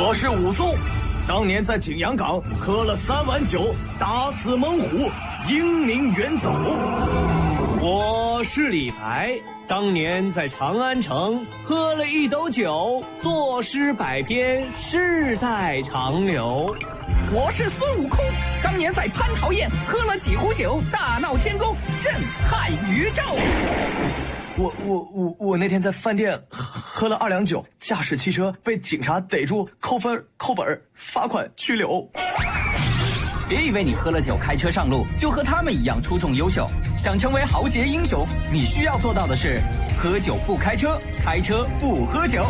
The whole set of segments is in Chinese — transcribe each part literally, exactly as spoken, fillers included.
我是武松，当年在景阳冈喝了三碗酒，打死猛虎，英名远走。 我是李白，当年在长安城喝了一斗酒，作诗百篇，世代长流。 我是孙悟空，当年在蟠桃宴喝了几壶酒，大闹天宫，震撼宇宙。 我我我我那天在饭店喝了二两酒，驾驶汽车被警察逮住，扣分扣本罚款拘留。 别以为你喝了酒开车上路就和他们一样出众优秀，想成为豪杰英雄，你需要做到的是喝酒不开车，开车不喝酒。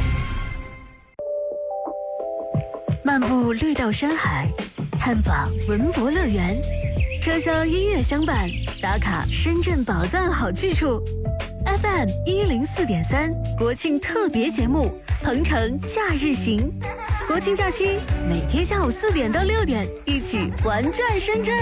漫步绿道山海，探访文博乐园，车厢音乐相伴，打卡深圳宝藏好去处。F M 一零四点三国庆特别节目《鹏程假日行》，国庆假期每天下午四点到六点，一起玩转深圳。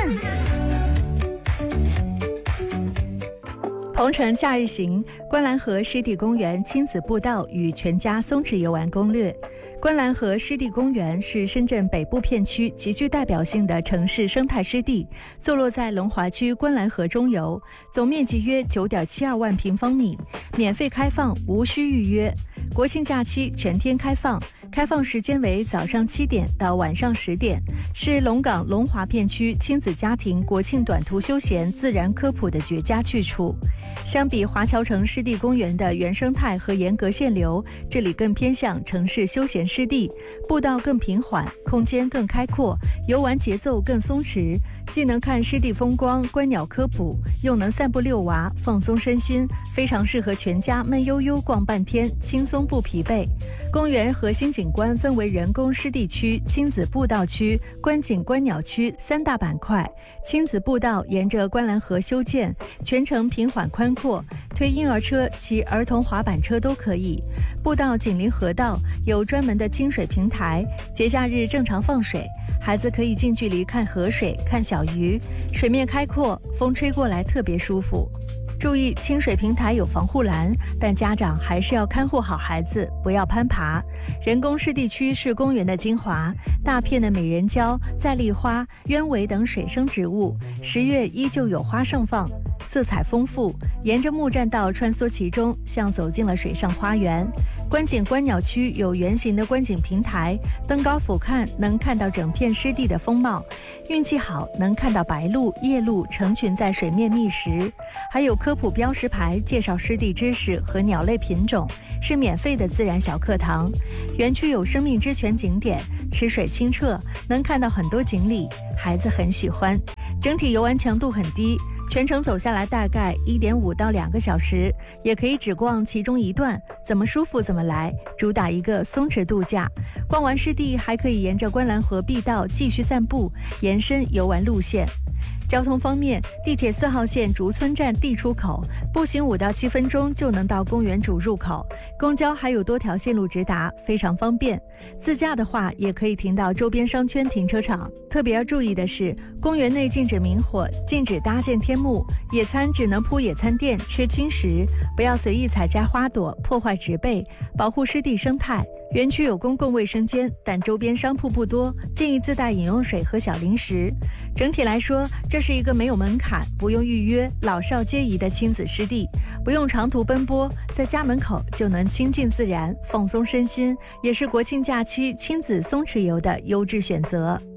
鹏程假日行，观澜河湿地公园亲子步道与全家松弛游玩攻略。观澜河湿地公园是深圳北部片区极具代表性的城市生态湿地，坐落在龙华区观澜河中游，总面积约 九点七二万平方米，免费开放，无需预约。国庆假期全天开放，开放时间为早上七点到晚上十点，是龙岗龙华片区亲子家庭国庆短途休闲自然科普的绝佳去处。相比华侨城湿地公园的原生态和严格限流，这里更偏向城市休闲湿地，步道更平缓，空间更开阔，游玩节奏更松弛，既能看湿地风光、观鸟科普，又能散步遛娃、放松身心，非常适合全家闷悠悠逛半天，轻松不疲惫。公园核心景观分为人工湿地区、亲子步道区、观景观鸟区三大板块。亲子步道沿着观澜河修建，全程平缓宽阔，推婴儿车、骑儿童滑板车都可以。步道紧邻河道，有专门的清水平台，节假日正常放水，孩子可以近距离看河水、看小鱼，水面开阔，风吹过来特别舒服。注意，清水平台有防护栏，但家长还是要看护好孩子，不要攀爬。人工湿地区是公园的精华，大片的美人蕉、再丽花、鸢尾等水生植物，十月依旧有花盛放，色彩丰富，沿着木栈道穿梭其中，像走进了水上花园。观景观鸟区有圆形的观景平台，登高俯瞰能看到整片湿地的风貌，运气好能看到白鹭、夜鹭成群在水面觅食，还有科普标识牌介绍湿地知识和鸟类品种，是免费的自然小课堂。园区有生命之泉景点，池水清澈，能看到很多锦鲤，孩子很喜欢。整体游玩强度很低，全程走下来大概 一点五到两个小时，也可以只逛其中一段，怎么舒服怎么来，主打一个松弛度假。逛完湿地还可以沿着观澜河碧道继续散步，延伸游玩路线。交通方面，地铁四号线竹村站 D 出口，步行五到七分钟就能到公园主入口，公交还有多条线路直达，非常方便。自驾的话也可以停到周边商圈停车场。特别要注意的是，公园内禁止明火，禁止搭建天幕，野餐只能铺野餐垫，吃轻食，不要随意采摘花朵，破坏植被，保护湿地生态。园区有公共卫生间，但周边商铺不多，建议自带饮用水和小零食。整体来说，这是一个没有门槛、不用预约、老少皆宜的亲子湿地，不用长途奔波，在家门口就能亲近自然、放松身心，也是国庆假期亲子松弛游的优质选择。